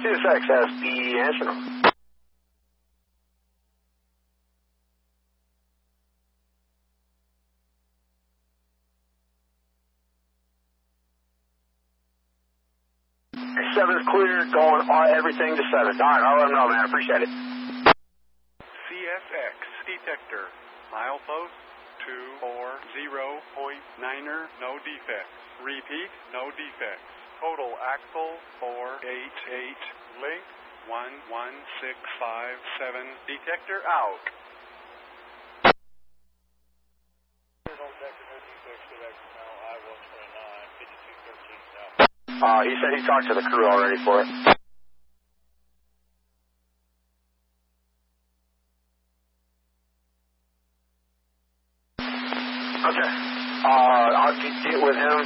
CSX has the answer number. Seven's clear, going everything to 7. All right, I'll let them know, man. I appreciate it. CSX detector, milepost 240.9er, no defects. Repeat, no defects. Total axle 488, link 11657, detector out. He said he talked to the crew already for it.